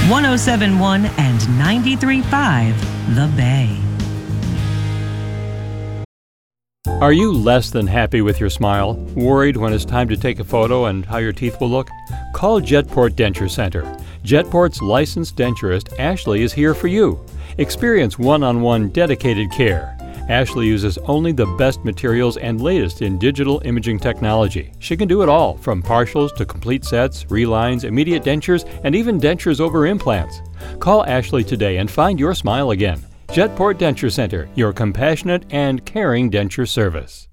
107.1 and 93.5 The Bay. Are you less than happy with your smile? Worried when it's time to take a photo and how your teeth will look? Call Jetport Denture Center. Jetport's licensed denturist, Ashley, is here for you. Experience one-on-one dedicated care. Ashley uses only the best materials and latest in digital imaging technology. She can do it all, from partials to complete sets, relines, immediate dentures, and even dentures over implants. Call Ashley today and find your smile again. Jetport Denture Center, your compassionate and caring denture service.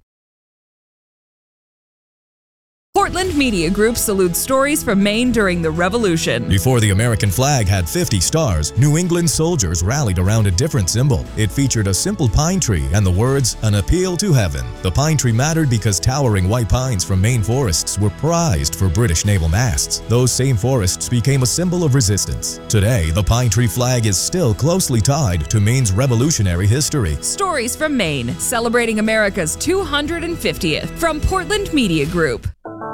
Portland Media Group salutes stories from Maine during the Revolution. Before the American flag had 50 stars, New England soldiers rallied around a different symbol. It featured a simple pine tree and the words, "An appeal to heaven." The pine tree mattered because towering white pines from Maine forests were prized for British naval masts. Those same forests became a symbol of resistance. Today, the pine tree flag is still closely tied to Maine's revolutionary history. Stories from Maine, celebrating America's 250th. From Portland Media Group.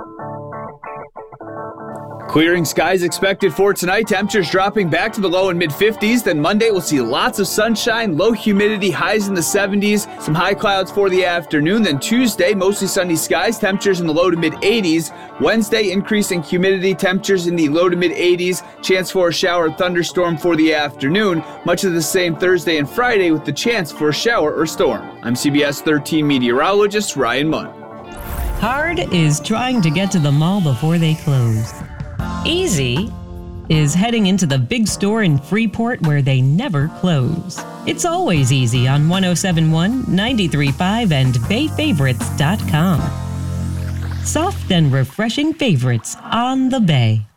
Clearing skies expected for tonight. Temperatures dropping back to the low and mid-50s. Then Monday we'll see lots of sunshine, low humidity, highs in the 70s. Some high clouds for the afternoon. Then Tuesday, mostly sunny skies, temperatures in the low to mid-80s. Wednesday, increasing humidity, temperatures in the low to mid-80s. Chance for a shower or thunderstorm for the afternoon. Much of the same Thursday and Friday with the chance for a shower or storm. I'm CBS 13 meteorologist Ryan Munn. Hard is trying to get to the mall before they close. Easy is heading into the big store in Freeport where they never close. It's always easy on 107.1, 93.5 and BayFavorites.com. Soft and refreshing favorites on the Bay.